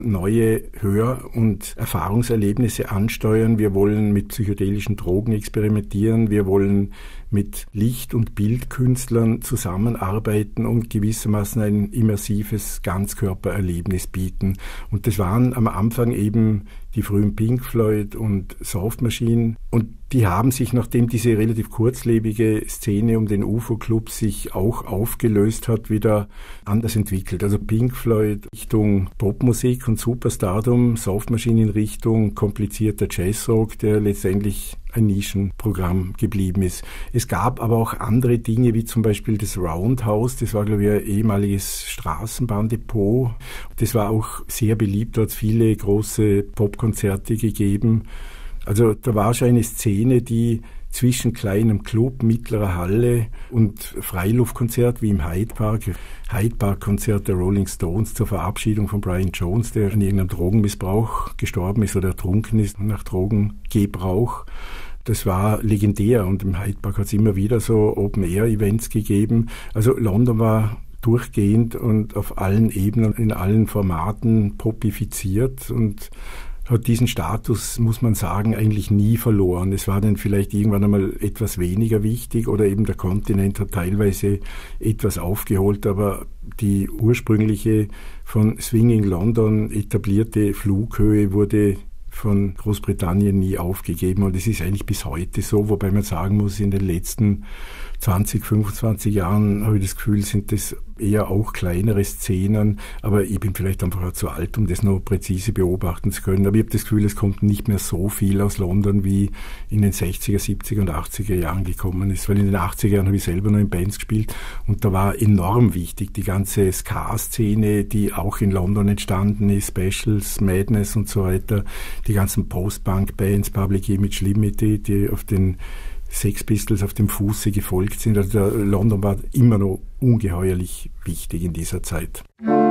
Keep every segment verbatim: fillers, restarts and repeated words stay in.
neue Hör- und Erfahrungserlebnisse ansteuern. Wir wollen mit psychedelischen Drogen experimentieren. Wir wollen mit Licht- und Bildkünstlern zusammenarbeiten und gewissermaßen ein immersives Ganzkörpererlebnis bieten. Und das waren am Anfang eben die frühen Pink Floyd und Soft Machine. Und die haben sich, nachdem diese relativ kurzlebige Szene um den U F O-Club sich auch aufgelöst hat, wieder anders entwickelt. Also Pink Floyd Richtung Popmusik und Superstardom, Soft Machine in Richtung komplizierter Jazzrock, der letztendlich ein Nischenprogramm geblieben ist. Es gab aber auch andere Dinge, wie zum Beispiel das Roundhouse, das war, glaube ich, ein ehemaliges Straßenbahndepot. Das war auch sehr beliebt, da hat es viele große Popkonzerte gegeben. Also da war schon eine Szene, die zwischen kleinem Club, mittlerer Halle und Freiluftkonzert wie im Hyde Park, Hyde Park Konzert der Rolling Stones zur Verabschiedung von Brian Jones, der an irgendeinem Drogenmissbrauch gestorben ist oder ertrunken ist nach Drogengebrauch. Das war legendär und im Hyde Park hat es immer wieder so Open-Air-Events gegeben. Also London war durchgehend und auf allen Ebenen, in allen Formaten popifiziert und hat diesen Status, muss man sagen, eigentlich nie verloren. Es war dann vielleicht irgendwann einmal etwas weniger wichtig oder eben der Kontinent hat teilweise etwas aufgeholt, aber die ursprüngliche von Swinging London etablierte Flughöhe wurde von Großbritannien nie aufgegeben und es ist eigentlich bis heute so, wobei man sagen muss, in den letzten zwanzig, fünfundzwanzig Jahren habe ich das Gefühl, sind das eher auch kleinere Szenen, aber ich bin vielleicht einfach auch zu alt, um das noch präzise beobachten zu können. Aber ich habe das Gefühl, es kommt nicht mehr so viel aus London, wie in den sechziger, siebziger und achtziger Jahren gekommen ist, weil in den achtziger Jahren habe ich selber noch in Bands gespielt und da war enorm wichtig die ganze Ska-Szene, die auch in London entstanden ist, Specials, Madness und so weiter, die ganzen Post-Punk-Bands, Public Image Limited, die auf den Sex Pistols auf dem Fuße gefolgt sind. Also der London war immer noch ungeheuerlich wichtig in dieser Zeit.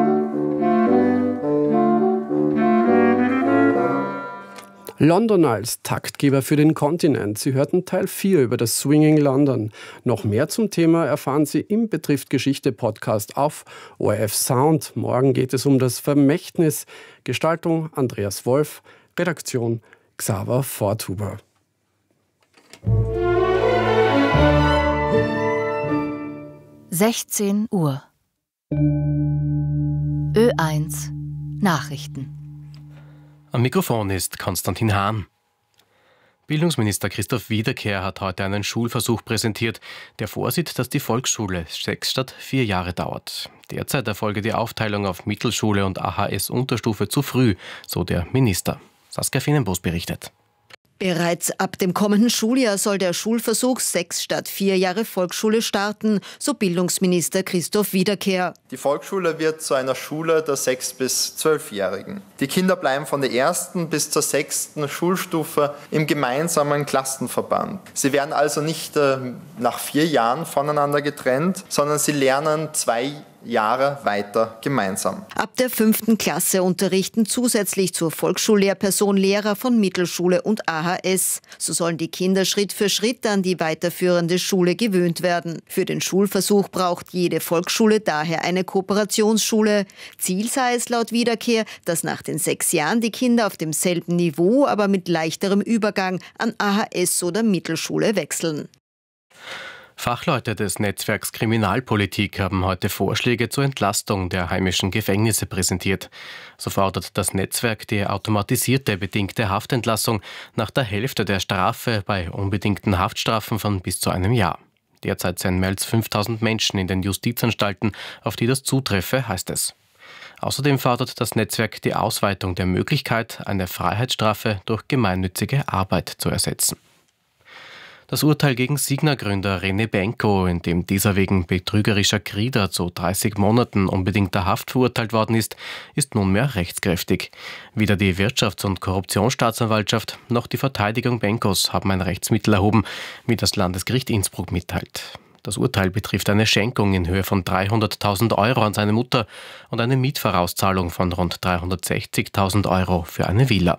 London als Taktgeber für den Kontinent. Sie hörten Teil vier über das Swinging London. Noch mehr zum Thema erfahren Sie im Betrifft Geschichte Podcast auf O R F Sound. Morgen geht es um das Vermächtnis. Gestaltung Andreas Wolf, Redaktion Xaver Forthuber. sechzehn Uhr. Ö eins Nachrichten. Am Mikrofon ist Konstantin Hahn. Bildungsminister Christoph Wiederkehr hat heute einen Schulversuch präsentiert, der vorsieht, dass die Volksschule sechs statt vier Jahre dauert. Derzeit erfolge die Aufteilung auf Mittelschule und A H S-Unterstufe zu früh, so der Minister. Saskia Finnenbos berichtet. Bereits ab dem kommenden Schuljahr soll der Schulversuch sechs statt vier Jahre Volksschule starten, so Bildungsminister Christoph Wiederkehr. Die Volksschule wird zu einer Schule der sechs- bis zwölfjährigen. Die Kinder bleiben von der ersten bis zur sechsten Schulstufe im gemeinsamen Klassenverband. Sie werden also nicht äh, nach vier Jahren voneinander getrennt, sondern sie lernen zwei Jahre weiter gemeinsam. Ab der fünften Klasse unterrichten zusätzlich zur Volksschullehrperson Lehrer von Mittelschule und A H S. So sollen die Kinder Schritt für Schritt an die weiterführende Schule gewöhnt werden. Für den Schulversuch braucht jede Volksschule daher eine Kooperationsschule. Ziel sei es laut Wiederkehr, dass nach den sechs Jahren die Kinder auf demselben Niveau, aber mit leichterem Übergang an A H S oder Mittelschule wechseln. Fachleute des Netzwerks Kriminalpolitik haben heute Vorschläge zur Entlastung der heimischen Gefängnisse präsentiert. So fordert das Netzwerk die automatisierte bedingte Haftentlassung nach der Hälfte der Strafe bei unbedingten Haftstrafen von bis zu einem Jahr. Derzeit seien mehr als fünftausend Menschen in den Justizanstalten, auf die das zutreffe, heißt es. Außerdem fordert das Netzwerk die Ausweitung der Möglichkeit, eine Freiheitsstrafe durch gemeinnützige Arbeit zu ersetzen. Das Urteil gegen Signa-Gründer René Benko, in dem dieser wegen betrügerischer Krieder zu dreißig Monaten unbedingter Haft verurteilt worden ist, ist nunmehr rechtskräftig. Weder die Wirtschafts- und Korruptionsstaatsanwaltschaft noch die Verteidigung Benkos haben ein Rechtsmittel erhoben, wie das Landesgericht Innsbruck mitteilt. Das Urteil betrifft eine Schenkung in Höhe von dreihunderttausend Euro an seine Mutter und eine Mietvorauszahlung von rund dreihundertsechzigtausend Euro für eine Villa.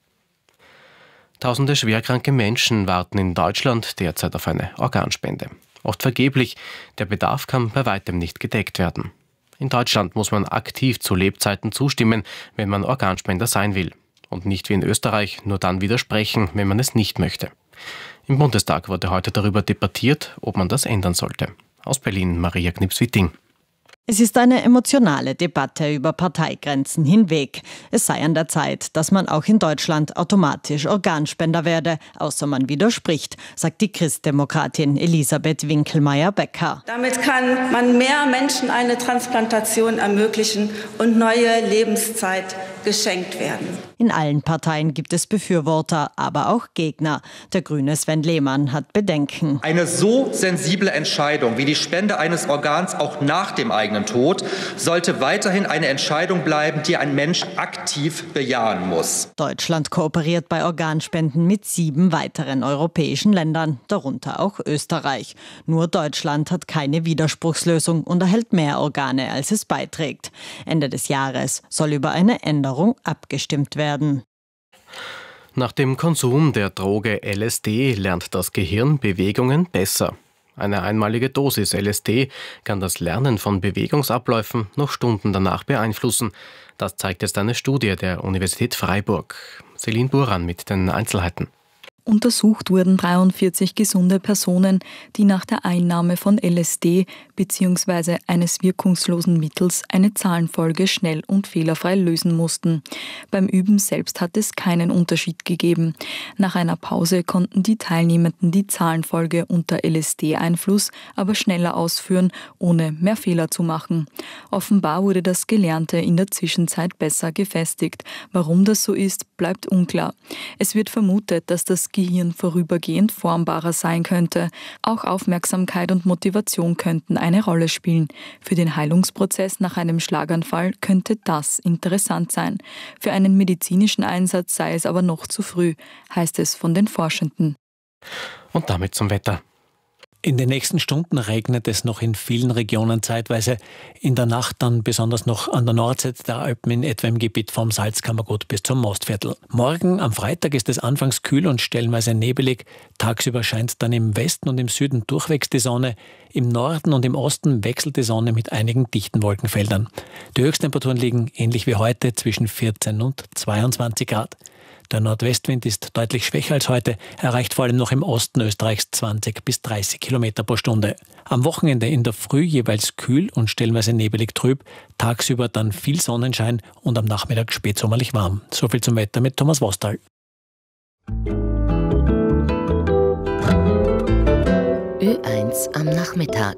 Tausende schwerkranke Menschen warten in Deutschland derzeit auf eine Organspende. Oft vergeblich, der Bedarf kann bei weitem nicht gedeckt werden. In Deutschland muss man aktiv zu Lebzeiten zustimmen, wenn man Organspender sein will. Und nicht wie in Österreich nur dann widersprechen, wenn man es nicht möchte. Im Bundestag wurde heute darüber debattiert, ob man das ändern sollte. Aus Berlin, Maria Knips-Witting. Es ist eine emotionale Debatte über Parteigrenzen hinweg. Es sei an der Zeit, dass man auch in Deutschland automatisch Organspender werde, außer man widerspricht, sagt die Christdemokratin Elisabeth Winkelmeier-Becker. Damit kann man mehr Menschen eine Transplantation ermöglichen und neue Lebenszeit geschenkt werden. In allen Parteien gibt es Befürworter, aber auch Gegner. Der Grüne Sven Lehmann hat Bedenken. Eine so sensible Entscheidung wie die Spende eines Organs auch nach dem eigenen Tod sollte weiterhin eine Entscheidung bleiben, die ein Mensch aktiv bejahen muss. Deutschland kooperiert bei Organspenden mit sieben weiteren europäischen Ländern, darunter auch Österreich. Nur Deutschland hat keine Widerspruchslösung und erhält mehr Organe, als es beiträgt. Ende des Jahres soll über eine Änderung abgestimmt werden. Nach dem Konsum der Droge L S D lernt das Gehirn Bewegungen besser. Eine einmalige Dosis L S D kann das Lernen von Bewegungsabläufen noch Stunden danach beeinflussen. Das zeigt jetzt eine Studie der Universität Freiburg. Celine Buran mit den Einzelheiten. Untersucht wurden dreiundvierzig gesunde Personen, die nach der Einnahme von L S D bzw. eines wirkungslosen Mittels eine Zahlenfolge schnell und fehlerfrei lösen mussten. Beim Üben selbst hat es keinen Unterschied gegeben. Nach einer Pause konnten die Teilnehmenden die Zahlenfolge unter L S D-Einfluss aber schneller ausführen, ohne mehr Fehler zu machen. Offenbar wurde das Gelernte in der Zwischenzeit besser gefestigt. Warum das so ist, bleibt unklar. Es wird vermutet, dass das Gehirn vorübergehend formbarer sein könnte. Auch Aufmerksamkeit und Motivation könnten eine Rolle spielen. Für den Heilungsprozess nach einem Schlaganfall könnte das interessant sein. Für einen medizinischen Einsatz sei es aber noch zu früh, heißt es von den Forschenden. Und damit zum Wetter. In den nächsten Stunden regnet es noch in vielen Regionen zeitweise. In der Nacht dann besonders noch an der Nordseite der Alpen, in etwa im Gebiet vom Salzkammergut bis zum Mostviertel. Morgen am Freitag ist es anfangs kühl und stellenweise nebelig. Tagsüber scheint dann im Westen und im Süden durchwegs die Sonne. Im Norden und im Osten wechselt die Sonne mit einigen dichten Wolkenfeldern. Die Höchsttemperaturen liegen ähnlich wie heute zwischen vierzehn und zweiundzwanzig Grad. Der Nordwestwind ist deutlich schwächer als heute, erreicht vor allem noch im Osten Österreichs zwanzig bis dreißig Kilometer pro Stunde. Am Wochenende in der Früh jeweils kühl und stellenweise nebelig trüb, tagsüber dann viel Sonnenschein und am Nachmittag spätsommerlich warm. So viel zum Wetter mit Thomas Wostal. Ö eins am Nachmittag.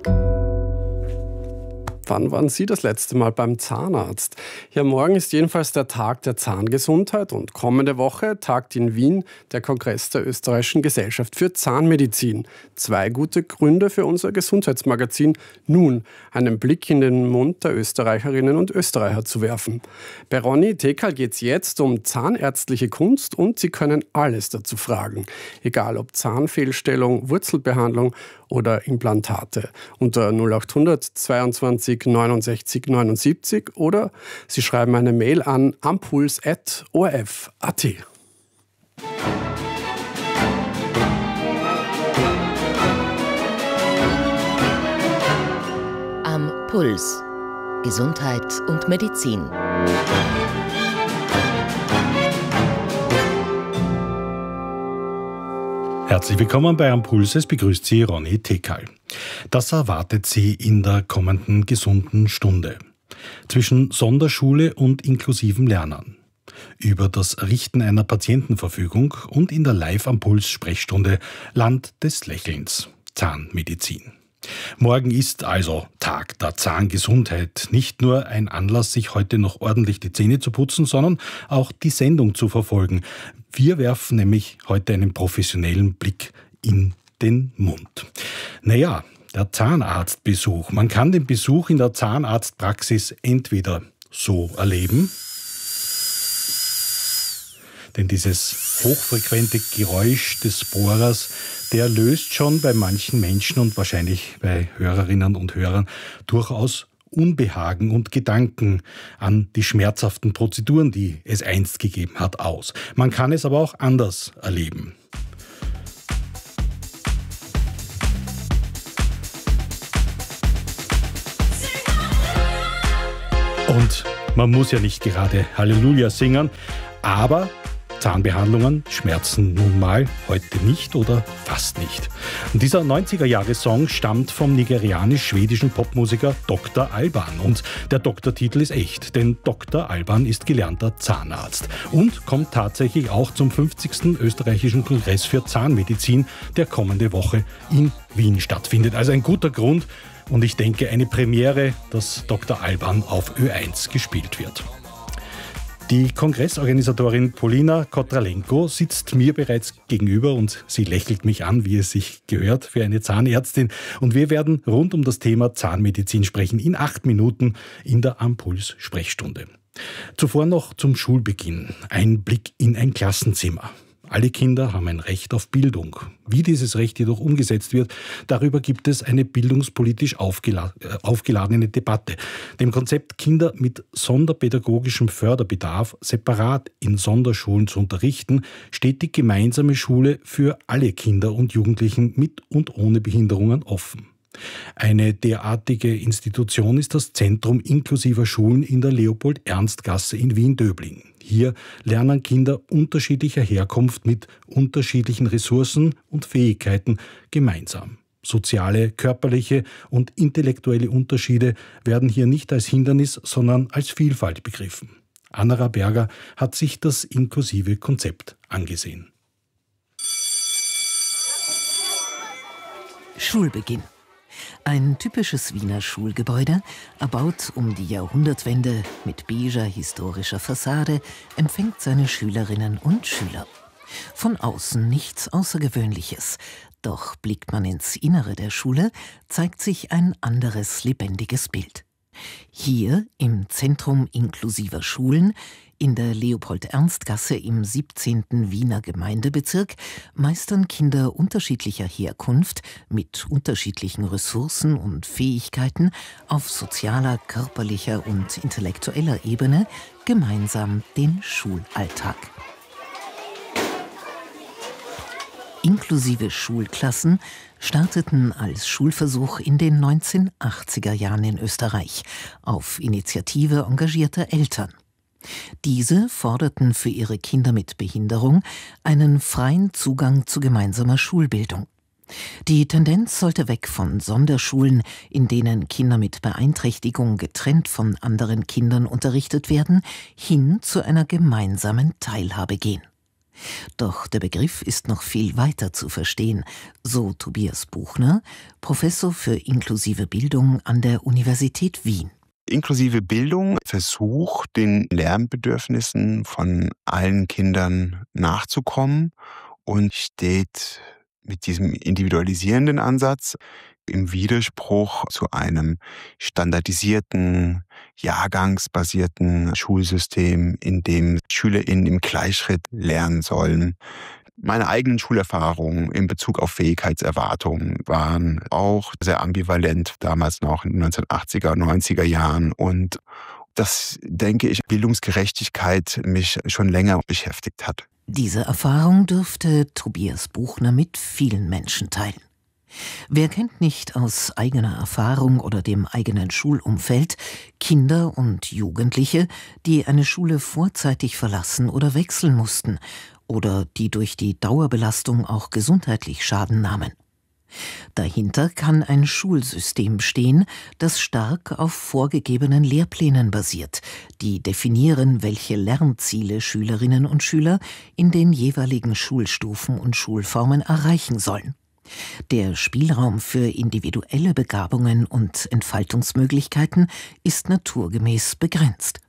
Wann waren Sie das letzte Mal beim Zahnarzt? Ja, morgen ist jedenfalls der Tag der Zahngesundheit und kommende Woche tagt in Wien der Kongress der Österreichischen Gesellschaft für Zahnmedizin. Zwei gute Gründe für unser Gesundheitsmagazin, nun einen Blick in den Mund der Österreicherinnen und Österreicher zu werfen. Bei Ronny Tekal geht es jetzt um zahnärztliche Kunst und Sie können alles dazu fragen. Egal ob Zahnfehlstellung, Wurzelbehandlung oder Implantate. Unter null achthundert zweiundzwanzig neunundsechzig neunundsiebzig oder Sie schreiben eine Mail an ampuls at o r f punkt a t. Am Puls. Gesundheit und Medizin. Herzlich willkommen bei Ampuls, es begrüßt Sie Ronny Tekal. Das erwartet Sie in der kommenden gesunden Stunde. Zwischen Sonderschule und inklusivem Lernen. Über das Errichten einer Patientenverfügung und in der Live-Ampuls-Sprechstunde Land des Lächelns, Zahnmedizin. Morgen ist also Tag der Zahngesundheit. Nicht nur ein Anlass, sich heute noch ordentlich die Zähne zu putzen, sondern auch die Sendung zu verfolgen. Wir werfen nämlich heute einen professionellen Blick in den Mund. Naja, der Zahnarztbesuch. Man kann den Besuch in der Zahnarztpraxis entweder so erleben, denn dieses hochfrequente Geräusch des Bohrers, der löst schon bei manchen Menschen und wahrscheinlich bei Hörerinnen und Hörern durchaus Unbehagen und Gedanken an die schmerzhaften Prozeduren, die es einst gegeben hat, aus. Man kann es aber auch anders erleben. Und man muss ja nicht gerade Halleluja singen, aber Zahnbehandlungen schmerzen nun mal heute nicht oder fast nicht. Und dieser neunziger-Jahre-Song stammt vom nigerianisch-schwedischen Popmusiker Doktor Alban. Und der Doktortitel ist echt, denn Doktor Alban ist gelernter Zahnarzt und kommt tatsächlich auch zum fünfzigsten österreichischen Kongress für Zahnmedizin, der kommende Woche in Wien stattfindet. Also ein guter Grund und ich denke eine Premiere, dass Doktor Alban auf Ö eins gespielt wird. Die Kongressorganisatorin Polina Kotralenko sitzt mir bereits gegenüber und sie lächelt mich an, wie es sich gehört für eine Zahnärztin. Und wir werden rund um das Thema Zahnmedizin sprechen in acht Minuten in der Am Puls Sprechstunde. Zuvor noch zum Schulbeginn. Ein Blick in ein Klassenzimmer. Alle Kinder haben ein Recht auf Bildung. Wie dieses Recht jedoch umgesetzt wird, darüber gibt es eine bildungspolitisch aufgela- aufgeladene Debatte. Dem Konzept, Kinder mit sonderpädagogischem Förderbedarf separat in Sonderschulen zu unterrichten, steht die gemeinsame Schule für alle Kinder und Jugendlichen mit und ohne Behinderungen offen. Eine derartige Institution ist das Zentrum inklusiver Schulen in der Leopold-Ernst-Gasse in Wien-Döbling. Hier lernen Kinder unterschiedlicher Herkunft mit unterschiedlichen Ressourcen und Fähigkeiten gemeinsam. Soziale, körperliche und intellektuelle Unterschiede werden hier nicht als Hindernis, sondern als Vielfalt begriffen. Anna Raberger hat sich das inklusive Konzept angesehen. Schulbeginn. Ein typisches Wiener Schulgebäude, erbaut um die Jahrhundertwende mit beiger historischer Fassade, empfängt seine Schülerinnen und Schüler. Von außen nichts Außergewöhnliches, doch blickt man ins Innere der Schule, zeigt sich ein anderes lebendiges Bild. Hier im Zentrum inklusiver Schulen, in der Leopold-Ernst-Gasse im siebzehnten Wiener Gemeindebezirk, meistern Kinder unterschiedlicher Herkunft mit unterschiedlichen Ressourcen und Fähigkeiten auf sozialer, körperlicher und intellektueller Ebene gemeinsam den Schulalltag. Inklusive Schulklassen starteten als Schulversuch in den neunzehnhundertachtziger Jahren in Österreich auf Initiative engagierter Eltern. Diese forderten für ihre Kinder mit Behinderung einen freien Zugang zu gemeinsamer Schulbildung. Die Tendenz sollte weg von Sonderschulen, in denen Kinder mit Beeinträchtigung getrennt von anderen Kindern unterrichtet werden, hin zu einer gemeinsamen Teilhabe gehen. Doch der Begriff ist noch viel weiter zu verstehen, so Tobias Buchner, Professor für inklusive Bildung an der Universität Wien. Inklusive Bildung versucht, den Lernbedürfnissen von allen Kindern nachzukommen und steht mit diesem individualisierenden Ansatz im Widerspruch zu einem standardisierten, jahrgangsbasierten Schulsystem, in dem SchülerInnen im Gleichschritt lernen sollen. Meine eigenen Schulerfahrungen in Bezug auf Fähigkeitserwartungen waren auch sehr ambivalent, damals noch in den neunzehnhundertachtziger, neunziger Jahren. Und das, denke ich, Bildungsgerechtigkeit mich schon länger beschäftigt hat. Diese Erfahrung dürfte Tobias Buchner mit vielen Menschen teilen. Wer kennt nicht aus eigener Erfahrung oder dem eigenen Schulumfeld Kinder und Jugendliche, die eine Schule vorzeitig verlassen oder wechseln mussten oder die durch die Dauerbelastung auch gesundheitlich Schaden nahmen? Dahinter kann ein Schulsystem stehen, das stark auf vorgegebenen Lehrplänen basiert, die definieren, welche Lernziele Schülerinnen und Schüler in den jeweiligen Schulstufen und Schulformen erreichen sollen. Der Spielraum für individuelle Begabungen und Entfaltungsmöglichkeiten ist naturgemäß begrenzt.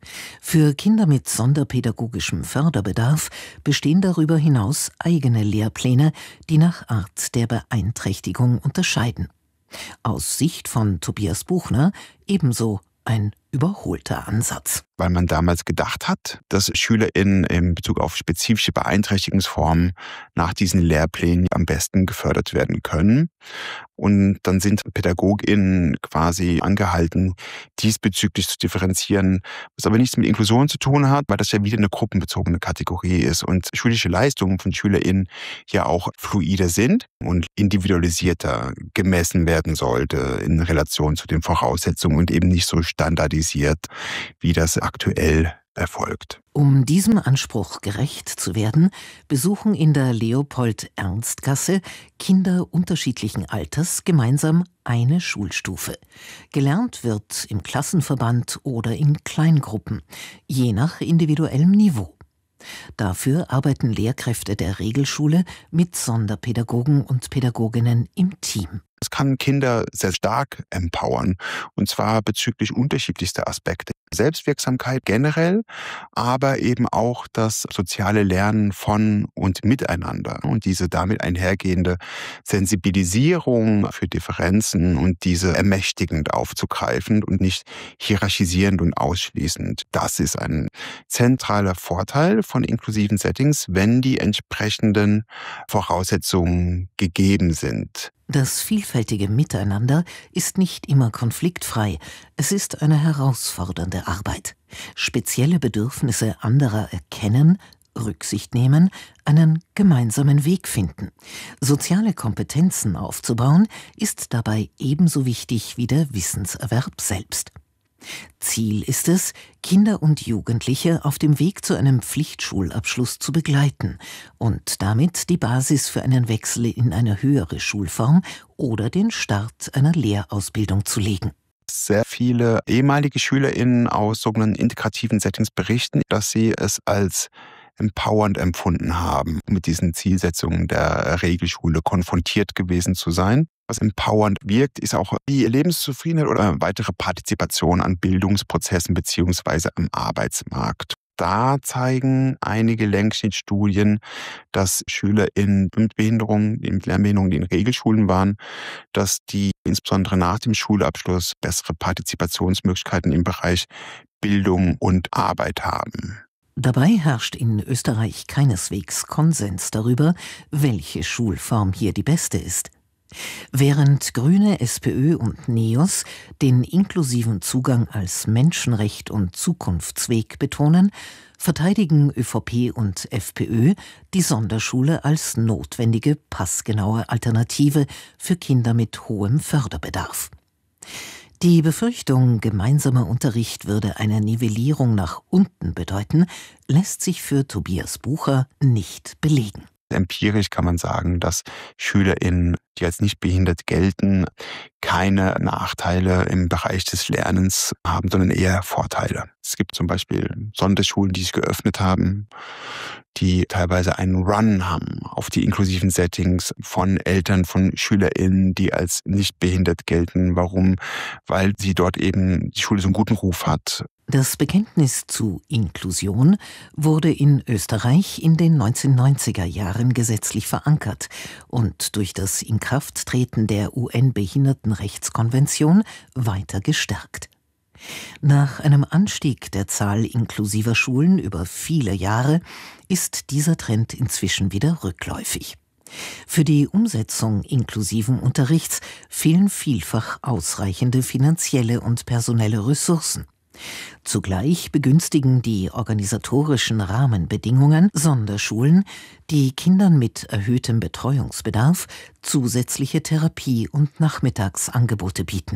Für Kinder mit sonderpädagogischem Förderbedarf bestehen darüber hinaus eigene Lehrpläne, die nach Art der Beeinträchtigung unterscheiden. Aus Sicht von Tobias Buchner ebenso ein überholter Ansatz. weil man damals gedacht hat, dass SchülerInnen in Bezug auf spezifische Beeinträchtigungsformen nach diesen Lehrplänen am besten gefördert werden können. Und dann sind PädagogInnen quasi angehalten, diesbezüglich zu differenzieren, was aber nichts mit Inklusion zu tun hat, weil das ja wieder eine gruppenbezogene Kategorie ist und schulische Leistungen von SchülerInnen ja auch fluider sind und individualisierter gemessen werden sollte in Relation zu den Voraussetzungen und eben nicht so standardisiert, wie das aktuell erfolgt. Um diesem Anspruch gerecht zu werden, besuchen in der Leopold-Ernst-Gasse Kinder unterschiedlichen Alters gemeinsam eine Schulstufe. Gelernt wird im Klassenverband oder in Kleingruppen, je nach individuellem Niveau. Dafür arbeiten Lehrkräfte der Regelschule mit Sonderpädagogen und Pädagoginnen im Team. Es kann Kinder sehr stark empowern, und zwar bezüglich unterschiedlichster Aspekte. Selbstwirksamkeit generell, aber eben auch das soziale Lernen von und miteinander und diese damit einhergehende Sensibilisierung für Differenzen und diese ermächtigend aufzugreifen und nicht hierarchisierend und ausschließend. Das ist ein zentraler Vorteil von inklusiven Settings, wenn die entsprechenden Voraussetzungen gegeben sind. Das vielfältige Miteinander ist nicht immer konfliktfrei. Es ist eine herausfordernde Arbeit. Spezielle Bedürfnisse anderer erkennen, Rücksicht nehmen, einen gemeinsamen Weg finden. Soziale Kompetenzen aufzubauen, ist dabei ebenso wichtig wie der Wissenserwerb selbst. Ziel ist es, Kinder und Jugendliche auf dem Weg zu einem Pflichtschulabschluss zu begleiten und damit die Basis für einen Wechsel in eine höhere Schulform oder den Start einer Lehrausbildung zu legen. Sehr viele ehemalige SchülerInnen aus sogenannten integrativen Settings berichten, dass sie es als empowernd empfunden haben, mit diesen Zielsetzungen der Regelschule konfrontiert gewesen zu sein. Was empowernd wirkt, ist auch die Lebenszufriedenheit oder weitere Partizipation an Bildungsprozessen bzw. am Arbeitsmarkt. Da zeigen einige Längsschnittstudien, dass SchülerInnen mit Behinderungen, mit Lernbehinderungen, die in Regelschulen waren, dass die insbesondere nach dem Schulabschluss bessere Partizipationsmöglichkeiten im Bereich Bildung und Arbeit haben. Dabei herrscht in Österreich keineswegs Konsens darüber, welche Schulform hier die beste ist. Während Grüne, SPÖ und NEOS den inklusiven Zugang als Menschenrecht und Zukunftsweg betonen, verteidigen ÖVP und FPÖ die Sonderschule als notwendige, passgenaue Alternative für Kinder mit hohem Förderbedarf. Die Befürchtung, gemeinsamer Unterricht würde eine Nivellierung nach unten bedeuten, lässt sich für Tobias Bucher nicht belegen. Empirisch kann man sagen, dass SchülerInnen, die als nicht behindert gelten, keine Nachteile im Bereich des Lernens haben, sondern eher Vorteile. Es gibt zum Beispiel Sonderschulen, die sich geöffnet haben, die teilweise einen Run haben auf die inklusiven Settings von Eltern, von SchülerInnen, die als nicht behindert gelten. Warum? Weil sie dort eben die Schule so einen guten Ruf hat. Das Bekenntnis zu Inklusion wurde in Österreich in den neunzehnhundertneunziger Jahren gesetzlich verankert und durch das Inkrafttreten der U N-Behindertenrechtskonvention weiter gestärkt. Nach einem Anstieg der Zahl inklusiver Schulen über viele Jahre ist dieser Trend inzwischen wieder rückläufig. Für die Umsetzung inklusiven Unterrichts fehlen vielfach ausreichende finanzielle und personelle Ressourcen. Zugleich begünstigen die organisatorischen Rahmenbedingungen Sonderschulen, die Kindern mit erhöhtem Betreuungsbedarf zusätzliche Therapie- und Nachmittagsangebote bieten.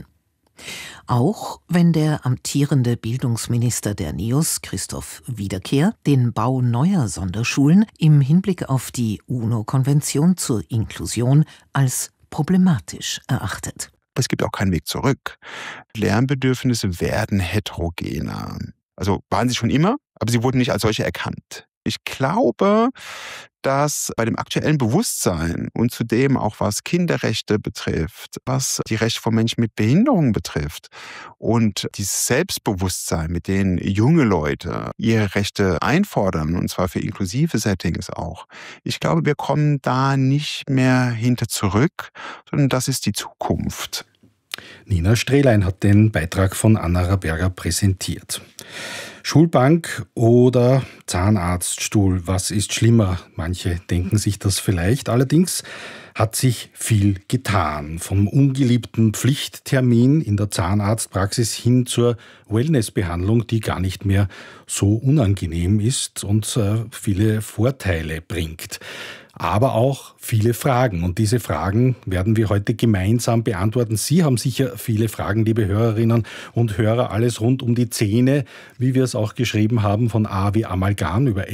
Auch wenn der amtierende Bildungsminister der NEOS, Christoph Wiederkehr, den Bau neuer Sonderschulen im Hinblick auf die UNO-Konvention zur Inklusion als problematisch erachtet. Es gibt auch keinen Weg zurück. Lernbedürfnisse werden heterogener. Also waren sie schon immer, aber sie wurden nicht als solche erkannt. Ich glaube, dass bei dem aktuellen Bewusstsein und zudem auch was Kinderrechte betrifft, was die Rechte von Menschen mit Behinderungen betrifft und dieses Selbstbewusstsein, mit dem junge Leute ihre Rechte einfordern, und zwar für inklusive Settings auch. Ich glaube, wir kommen da nicht mehr hinter zurück, sondern das ist die Zukunft. Nina Strehlein hat den Beitrag von Anna Raberger präsentiert. Schulbank oder Zahnarztstuhl, was ist schlimmer? Manche denken sich das vielleicht. Allerdings hat sich viel getan. Vom ungeliebten Pflichttermin in der Zahnarztpraxis hin zur Wellnessbehandlung, die gar nicht mehr so unangenehm ist und äh, viele Vorteile bringt. Aber auch viele Fragen. Und diese Fragen werden wir heute gemeinsam beantworten. Sie haben sicher viele Fragen, liebe Hörerinnen und Hörer, alles rund um die Zähne, wie wir es auch geschrieben haben, von A wie Amalgam über